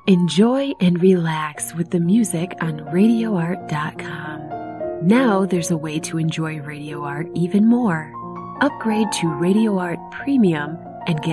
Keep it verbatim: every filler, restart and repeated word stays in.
Enjoy and relax with the music on radio art dot com. Now there's a way to enjoy Radio Art even more. Upgrade to Radio Art Premium and get